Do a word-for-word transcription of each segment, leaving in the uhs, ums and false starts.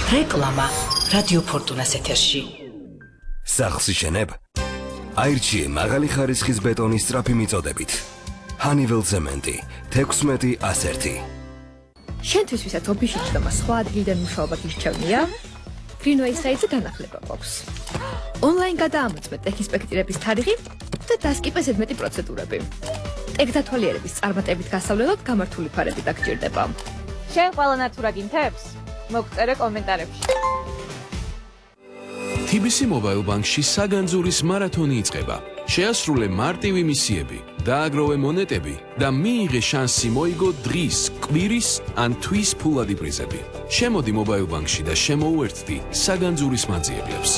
რეკლამა რადიო ფორტუნას ეთერში. სახლს იშენებ? აირჩიე მაღალი ხარისხის ბეტონის სწრაფი მიწოდებით. Honeywell ცემენტი თექვსმეტი ასერთი. შენთვის ვისაც ოფისში ჩდომა სხვა ადგილიდან მუშაობა გირჩევნია? Greenway საიტზე განახლება გვაქვს. Online გადაამოწმე ტექ-ინსპექტირების თარიღი და დასკიპე ზედმეტი პროცედურები. ტექ-დათვალიერების წარმატებით გასავლელად გამართული ფარები დაგჭირდება. შენ ყველა ნათურა გინთებს? მოგწერე კომენტარებში. T B C Mobile Bank-ში საგანძურის მარათონი იწყება. შეასრულე მარტივი მისიები, დააგროვე მონეტები და მიიღე შანსი მოიგო დღის, კვირის ან თვის ფულადი პრიზები. შემოდი Mobile Bank-ში და შემოუერთდი საგანძურის მანძიებლებს.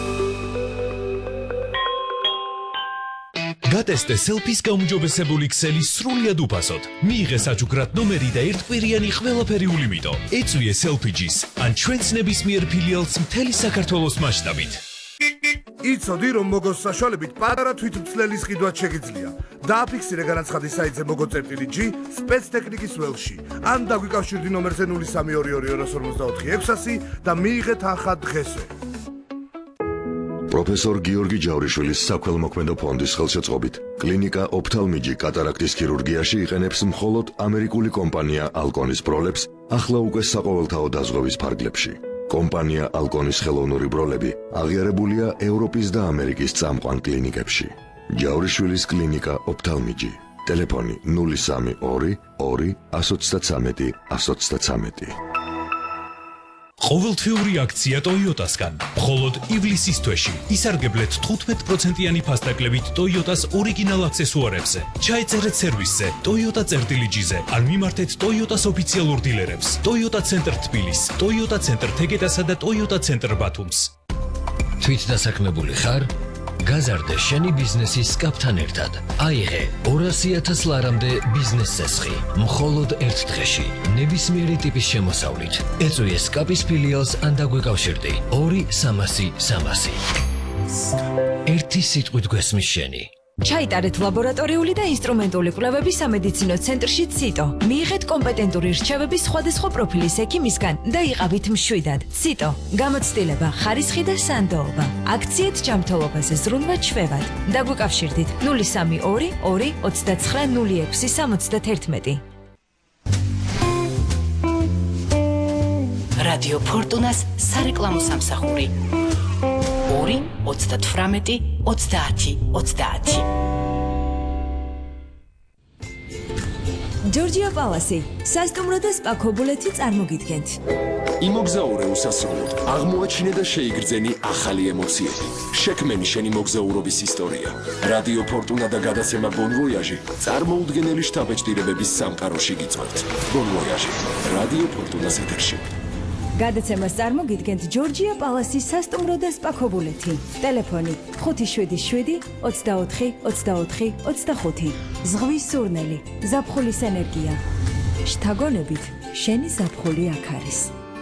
გატესტე სელფის გაუმჯობესებული ქსელი სრულიად უფასოდ. მიიღე საჩუქრად ნომერი და ერთკვირიანი ყველაფერი ულიმიტო. ეწვიე სელფიჯის ან ჩვენს ნებისმიერ ფილიალს მთელი საქართველოს მასშტაბით. იცოდი რომ მოგოს საშუალებით პატარა თვითმცლელის ყიდვაც შეგიძლია. დააფიქსირე განაცხადი საიტზე მოგო.g სპეცტექნიკის ველში. ან დაგვიკავშირდი ნომერზე ნული სამი ორი ორი ორ ორმოცდაოთხი ექვსასი და მიიღე თანხა დღესვე. პროფესორ გიორგი ჯავრიშვილის საქველმოქმედო ფონდის ხელშეწყობით კლინიკა ოფთალმიჯი კატარაქტის ქირურგიაში იყენებს მხოლოდ ამერიკული კომპანია ალკონის ბროლებს ახლა უკვე საყოველთაო დაზღვევის ფარგლებში. კომპანია ალკონის ხელოვნური ბროლები აღიარებულია ევროპის და ამერიკის წამყვან კლინიკებში. ჯავრიშვილის კლინიკა ოფთალმიჯი. ტელეფონი ნული სამი ორი ორი ასი ოცდათრამეტი ასი ოცდათრამეტი. ყოველთვიური აქცია Toyota-სგან. მხოლოდ ივლისის თვეში ისარგებლეთ თხუთმეტ პროცენტიანი ფასდაკლებით Toyota-s ორიგინალ აქსესუარებზე. ჩაეწერეთ სერვისზე Toyota წერტილიჯიზე ან მიმართეთ Toyota-s ოფიციალურ დილერებს. Toyota ცენტრ თბილის, Toyota ცენტრ თეგეტასა და Toyota ცენტრ ბათუმს. თვითდასაქმებული ხარ? გაზარდე შენი ბიზნესის კაპთან ერთად. აიღე ორასი ათას ლარამდე ბიზნეს წესხი. მხოლოდ ერთ დღეში, ნებისმიერი ტიპის შემოსავლით. ეწვიე სკაპის ფილიალს ან დაგვეკავშირდი. ორი სამასი სამასი. ერთი სიტყვით გვესმის შენი. ჩაიტარეთ ლაბორატორიული და ინსტრუმენტული კვლევები სამედიცინო ცენტრში ციტო. მიიღეთ კომპეტენტური რჩევები სხვადასხვა პროფილის ექიმისგან და იყავით მშვიდად. ციტო. გამოცდილება, ხარისხი და სანდოობა. აქციეთ ჯანმრთელობაზე ზრუნვა ჩვევად. დაგვიკავშირდით ნული სამი ორი ორი ოცდაცხრა ნული ექვსი სამოცდათერთმეტი. რადიო ფორტუნას სარეკლამო სამსახური. ორი ოცდათვრამეტი ოცდაათი ოცდაათი. ჯორჯია პალასი, სასტუმრო და სპა ქობულეთი წარმოგიდგენთ. იმოგზაურე უსასრულოდ, აღმოაჩინე და შეიგრძენი ახალი ემოციები. შექმენი შენი მოგზაურობის ისტორია. რადიო ფორტუნა და გადაცემა Bon Voyage წარმოუდგენელი შთაბეჭდილებების სამყაროში გიწევთ. Bon Voyage, რადიო ფორტუნას ეთერში. გადაცემას წარმოგიდგენთ ჯორჯია პალასის სასტუმრო და სპა ქობულეთი. ტელეფონი ხუთი შვიდი შვიდი ოცდაოთხი ოცდაოთხი ოცდახუთი. ზღვის სურნელი, ზაფხულის ენერგია. შთაგონებით, შენი ზაფხული აქ არის.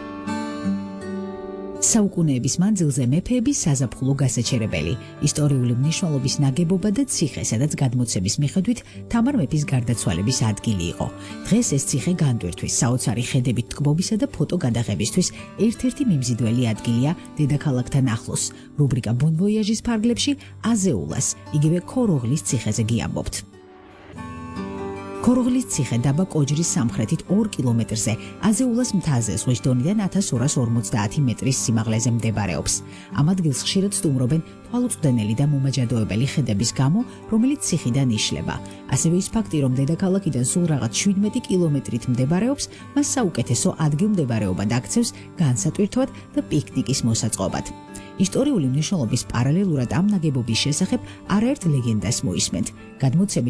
საუკუნეების მანძილზე მეფეების საზაფხულო გასაჩერებელი, ისტორიული მნიშვნელობის ნაგებობა და ციხე, სადაც გადმოცემის მიხედვით თამარ მეფის გარდაცვალების ადგილი იყო. დღეს ეს ციხე განდვერთვის, საოცარი ხედებით ტკბობისა და ფოტო გადაღებისთვის ერთ-ერთი მიმზიდველი ადგილია დედაქალაქთან ახლოს. რუბრიკა Bon Voyage-ის ფარგლებში აზეულას, იგივე ქოროღლის ციხეზე გიამბობთ. ქოროღლის ციხე დაბა კოჯრის სამხრეთით ორ კილომეტრზე, აზეულას მთაზე ზღვის დონიდან ათას ორას ორმოცდაათი მეტრის სიმაღლეზე მდებარეობს. ამ ადგილს ხშირად სტუმრობენ თვალუწვდენელი და მომაჯადოებელი ხედების გამო, რომელიც ციხიდან იშლება. ასევე ის ფაქტი, რომ დედაქალაქიდან სულ რაღაც შვიდმეტი კილომეტრით მდებარეობს, მას საუკეთესო ადგილმდებარეობა დაქცევს განსატვირთვად და პიკნიკის მოსაწყობად. ისტორიული მნიშვნელობის პარალელურად ამ ნაგებობის შესახებ არაერთ ლეგენდას მოისმენთ. გადმოცემით